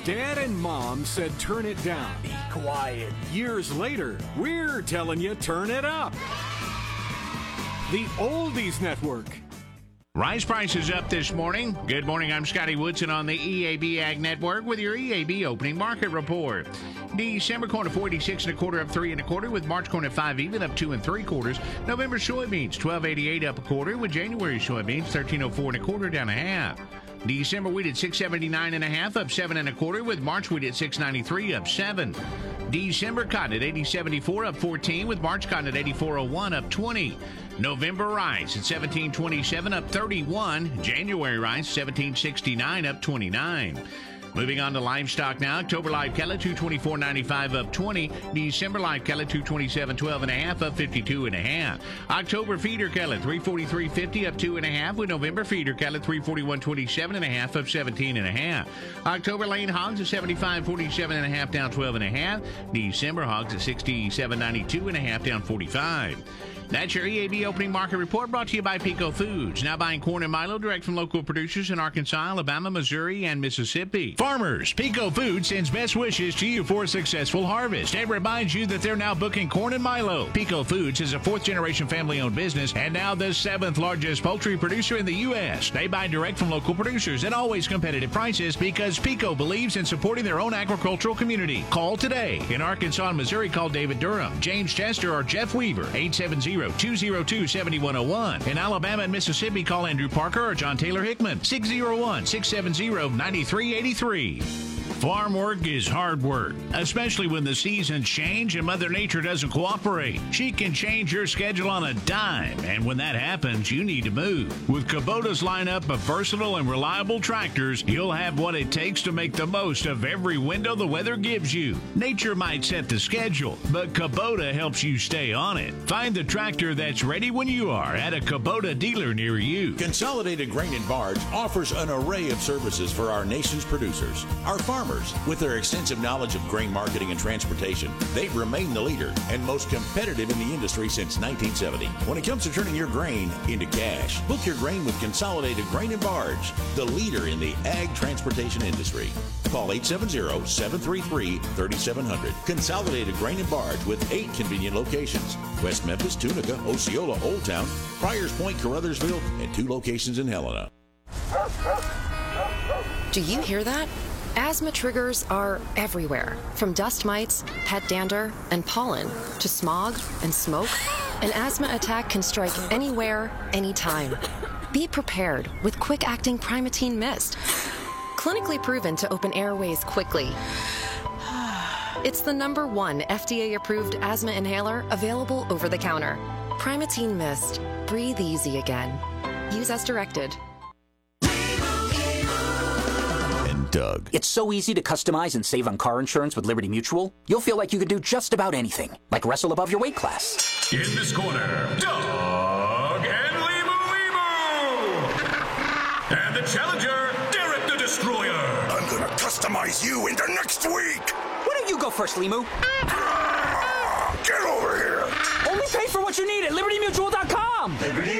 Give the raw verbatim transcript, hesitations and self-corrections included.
Dad and Mom said turn it down. Be quiet. Years later, we're telling you turn it up. The Oldies Network. Rice prices up this morning. Good morning, I'm Scotty Woodson on the E A B Ag Network with your E A B opening market report. December corn at forty-six and a quarter, up three and a quarter, with March corn at five even, up two and three quarters. November soybeans twelve eighty-eight, up a quarter, with January soybeans thirteen oh four and a quarter, down a half. December wheat at six seventy-nine and a half, up seven and a quarter, with March wheat at six ninety-three, up seven. December cotton at eighty seventy-four, up fourteen, with March cotton at eighty-four oh one, up twenty. November rice at seventeen twenty-seven, up thirty-one. January rice seventeen sixty-nine, up twenty-nine. Moving on to livestock now. October live cattle two twenty-four ninety-five, up twenty. December live cattle two twenty-seven twelve and a half, up fifty-two and a half. October feeder cattle three forty-three fifty, up two and a half, with November feeder cattle three forty-one twenty-seven and a half, up seventeen and a half. October lane hogs at seventy-five forty-seven and a half, down twelve and a half. December hogs at sixty-seven ninety-two and a half, down forty-five. That's your E A B opening market report, brought to you by Pico Foods. Now buying corn and milo direct from local producers in Arkansas, Alabama, Missouri, and Mississippi. Farmers, Pico Foods sends best wishes to you for a successful harvest and reminds you that they're now booking corn and milo. Pico Foods is a fourth-generation family-owned business and now the seventh largest poultry producer in the U S They buy direct from local producers at always competitive prices because Pico believes in supporting their own agricultural community. Call today. In Arkansas and Missouri, call David Durham, James Chester, or Jeff Weaver, eight seven zero, two zero two, seven one zero one. In Alabama and Mississippi, call Andrew Parker or John Taylor Hickman, six zero one, six seven zero, nine three eight three. Farm work is hard work, especially when the seasons change and Mother Nature doesn't cooperate. She can change your schedule on a dime, and when that happens, you need to move. With Kubota's lineup of versatile and reliable tractors, you'll have what it takes to make the most of every window the weather gives you. Nature might set the schedule, but Kubota helps you stay on it. Find the tractor that's ready when you are at a Kubota dealer near you. Consolidated Grain and Barge offers an array of services for our nation's producers. Our farmers, with their extensive knowledge of grain marketing and transportation, they've remained the leader and most competitive in the industry since nineteen seventy. When it comes to turning your grain into cash, book your grain with Consolidated Grain and Barge, the leader in the ag transportation industry. Call eight seven zero, seven three three, three seven zero zero. Consolidated Grain and Barge with eight convenient locations: West Memphis, Tunica, Osceola, Old Town, Pryor's Point, Caruthersville, and two locations in Helena. Do you hear that? Asthma triggers are everywhere, from dust mites, pet dander, and pollen, to smog and smoke. An asthma attack can strike anywhere, anytime. Be prepared with quick-acting Primatene Mist. Clinically proven to open airways quickly. It's the number one F D A-approved asthma inhaler available over the counter. Primatene Mist. Breathe easy again. Use as directed. Doug. It's so easy to customize and save on car insurance with Liberty Mutual. You'll feel like you could do just about anything, like wrestle above your weight class. In this corner, Doug and Limu Limu! And the challenger, Derek the Destroyer! I'm gonna customize you into next week! Why don't you go first, Limu? Get over here! Only pay for what you need at Liberty Mutual dot com! Liberty